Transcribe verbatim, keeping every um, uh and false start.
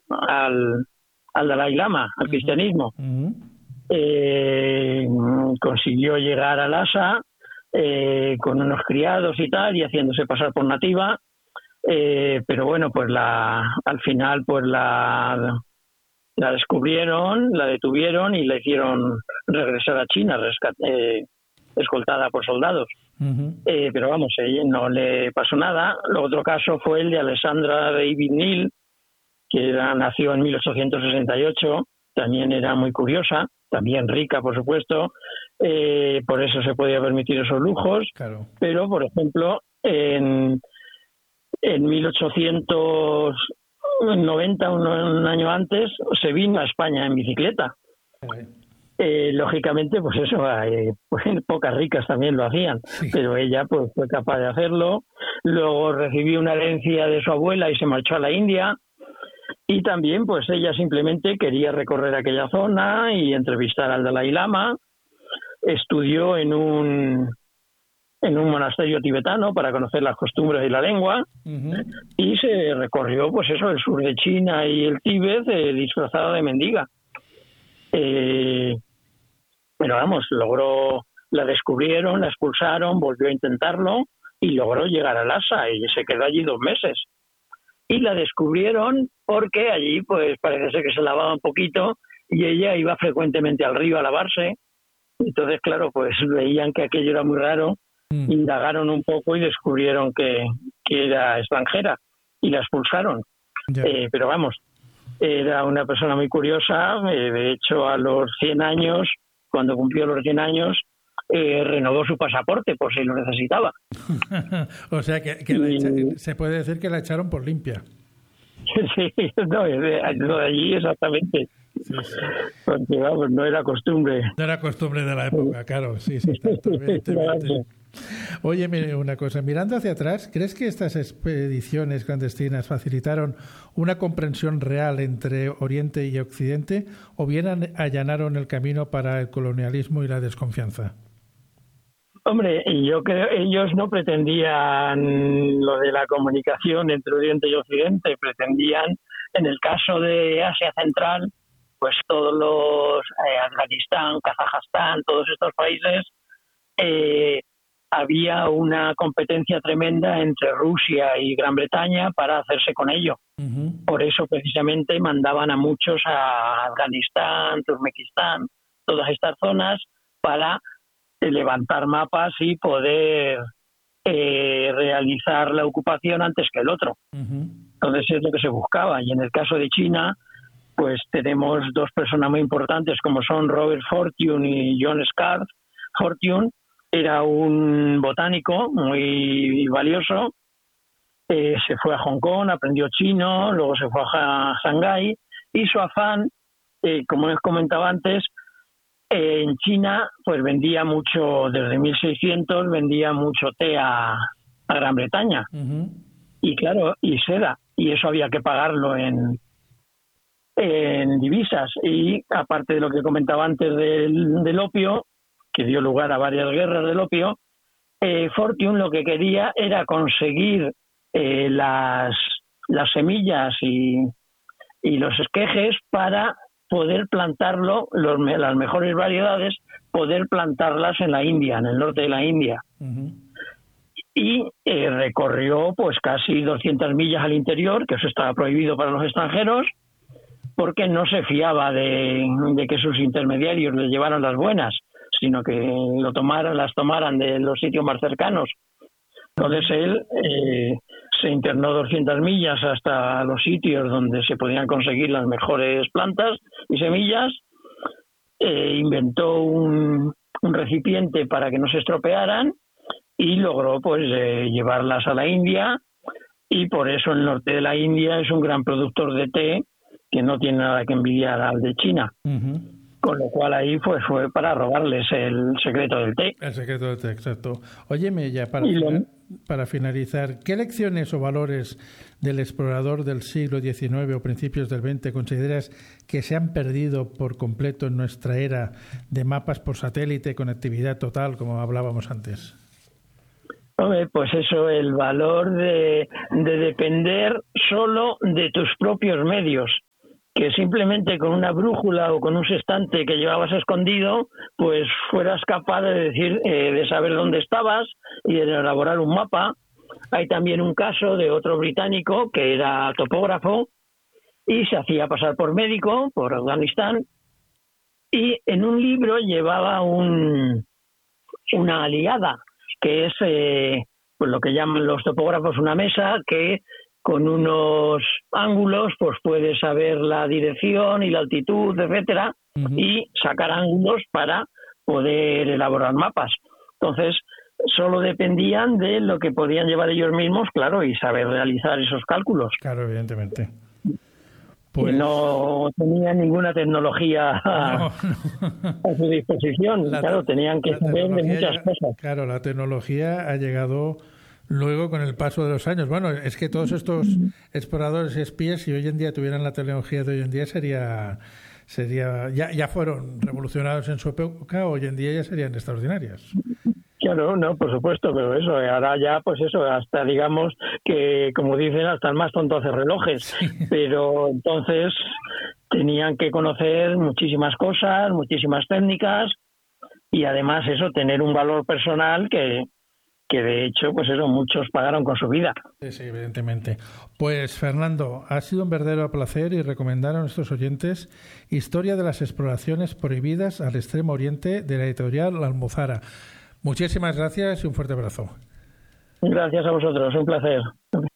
al, al Dalai Lama, al uh-huh. cristianismo. Uh-huh. Eh, consiguió llegar a Lhasa eh, con unos criados y tal, y haciéndose pasar por nativa, eh, pero bueno, pues la al final pues la, la descubrieron, la detuvieron y la hicieron regresar a China, rescat, eh, escoltada por soldados. Uh-huh. Eh, pero vamos, eh, no le pasó nada. El otro caso fue el de Alexandra David Neal, que era, nació en mil ochocientos sesenta y ocho, también era muy curiosa, también rica, por supuesto, eh, por eso se podía permitir esos lujos, claro. Pero, por ejemplo, en, en mil ochocientos noventa, un, un año antes, se vino a España en bicicleta. Okay. Eh, lógicamente, pues eso, eh, pues, pocas ricas también lo hacían, sí. Pero ella pues fue capaz de hacerlo. Luego recibió una herencia de su abuela y se marchó a la India. Y también, pues ella simplemente quería recorrer aquella zona y entrevistar al Dalai Lama. Estudió en un en un monasterio tibetano para conocer las costumbres y la lengua. Uh-huh. Y se recorrió, pues eso, el sur de China y el Tíbet eh, disfrazada de mendiga. Eh, pero vamos, logró, la descubrieron, la expulsaron, volvió a intentarlo y logró llegar a Lhasa y se quedó allí dos meses. Y la descubrieron porque allí pues parece ser que se lavaba un poquito y ella iba frecuentemente al río a lavarse. Entonces, claro, pues veían que aquello era muy raro, mm. indagaron un poco y descubrieron que, que era extranjera y la expulsaron. Yeah. Eh, pero vamos, era una persona muy curiosa. Eh, de hecho, a los cien años, cuando cumplió los cien años, eh, renovó su pasaporte por si lo necesitaba. O sea, que, que la echa, se puede decir que la echaron por limpia. Sí, no, de, de allí exactamente. Sí, sí. Porque vamos, no era costumbre. No era costumbre de la época, claro, sí, sí, tanto, evidentemente. Oye, mire una cosa, mirando hacia atrás, ¿crees que estas expediciones clandestinas facilitaron una comprensión real entre Oriente y Occidente o bien allanaron el camino para el colonialismo y la desconfianza? Hombre, yo creo ellos no pretendían lo de la comunicación entre Oriente y Occidente, pretendían, en el caso de Asia Central, pues todos los, eh, Afganistán, Kazajstán, todos estos países, eh, había una competencia tremenda entre Rusia y Gran Bretaña para hacerse con ello. Uh-huh. Por eso precisamente mandaban a muchos a Afganistán, Turkmenistán, todas estas zonas para levantar mapas y poder eh, realizar la ocupación antes que el otro. Uh-huh. Entonces es lo que se buscaba. Y en el caso de China, pues tenemos dos personas muy importantes como son Robert Fortune y John Scarf. Fortune era un botánico muy valioso. Eh, se fue a Hong Kong, aprendió chino, luego se fue a Shanghái y su afán, eh, como les comentaba antes, en China, pues vendía mucho, desde mil seiscientos, vendía mucho té a, a Gran Bretaña. Uh-huh. Y claro, y seda. Y eso había que pagarlo en, en divisas. Y aparte de lo que comentaba antes del, del opio, que dio lugar a varias guerras del opio, eh, Fortune lo que quería era conseguir eh, las, las semillas y, y los esquejes para poder plantarlo, los, las mejores variedades, poder plantarlas en la India, en el norte de la India. Uh-huh. Y eh, recorrió pues casi doscientas millas al interior, que eso estaba prohibido para los extranjeros, porque no se fiaba de, de que sus intermediarios le llevaran las buenas, sino que lo tomaran, las tomaran de los sitios más cercanos. Entonces él eh, se internó doscientas millas hasta los sitios donde se podían conseguir las mejores plantas y semillas, eh, inventó un, un recipiente para que no se estropearan y logró pues eh, llevarlas a la India, y por eso el norte de la India es un gran productor de té que no tiene nada que envidiar al de China. Uh-huh. Con lo cual ahí pues fue para robarles el secreto del té. El secreto del té, exacto. Óyeme, ya para, final, para finalizar, ¿qué lecciones o valores del explorador del siglo diecinueve o principios del veinte consideras que se han perdido por completo en nuestra era de mapas por satélite, conectividad total, como hablábamos antes? Hombre, pues eso, el valor de, de depender solo de tus propios medios. que simplemente con una brújula o con un sextante que llevabas escondido, pues fueras capaz de decir, eh, de saber dónde estabas y de elaborar un mapa. Hay también un caso de otro británico que era topógrafo y se hacía pasar por médico, por Afganistán, y en un libro llevaba un, una aliada, que es eh, pues lo que llaman los topógrafos una mesa, que con unos ángulos pues puedes saber la dirección y la altitud, etcétera, uh-huh. y sacar ángulos para poder elaborar mapas. Entonces, solo dependían de lo que podían llevar ellos mismos, claro, y saber realizar esos cálculos. Claro, evidentemente. Pues no tenían ninguna tecnología a, no, no. a su disposición. La claro, tenían que saber de muchas ya, cosas. Claro, la tecnología ha llegado luego con el paso de los años. Bueno, es que todos estos exploradores y espías, si hoy en día tuvieran la tecnología de hoy en día, sería, sería ya, ya fueron revolucionados en su época, hoy en día ya serían extraordinarias. Claro, no, por supuesto, pero eso, ahora ya, pues eso, hasta digamos que, como dicen, hasta el más tonto hace relojes, sí. Pero entonces tenían que conocer muchísimas cosas, muchísimas técnicas y además eso, tener un valor personal que, que de hecho, pues eso, muchos pagaron con su vida. Sí, sí, evidentemente. Pues Fernando, ha sido un verdadero placer y recomendar a nuestros oyentes Historia de las exploraciones prohibidas al extremo oriente de la editorial La Almuzara. Muchísimas gracias y un fuerte abrazo. Gracias a vosotros, un placer.